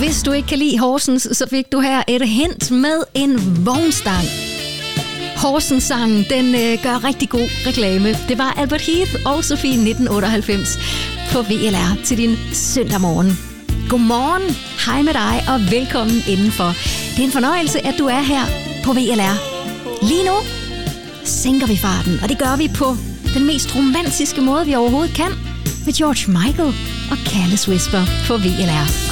Hvis du ikke kan lide Horsens, så fik du her et hint med en vognstang. Horsens-sangen, den gør rigtig god reklame. Det var Albert Heath og Sofie 1998 på VLR til din søndag morgen. Godmorgen, hej med dig og velkommen indenfor. Det er en fornøjelse, at du er her på VLR. Lige nu sænker vi farten, og det gør vi på den mest romantiske måde, vi overhovedet kan, med George Michael og Careless Whisper på VLR.